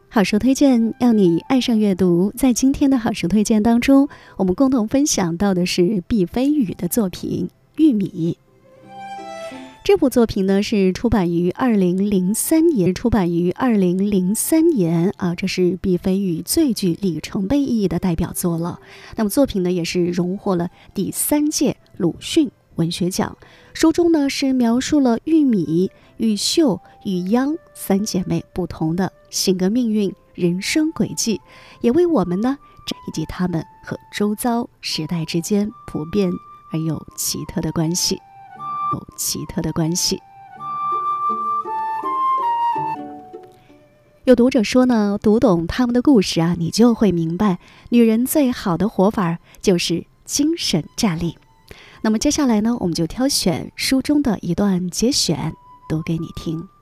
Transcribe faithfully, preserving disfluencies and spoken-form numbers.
好书推荐，让你爱上阅读。在今天的好书推荐当中，我们共同分享到的是毕飞宇的作品《玉米》。这部作品呢是出版于二零零三年，出版于二零零三年啊，这是毕飞宇最具里程碑意义的代表作了。那么作品呢也是荣获了第三届鲁迅文学奖。书中呢是描述了玉米、玉秀、玉央三姐妹不同的性格命运、人生轨迹，也为我们呢以及他们和周遭时代之间普遍而有奇特的关系。有奇特的关系。有读者说呢，读懂他们的故事啊，你就会明白，女人最好的活法就是精神战力。那么接下来呢，我们就挑选书中的一段节选，读给你听。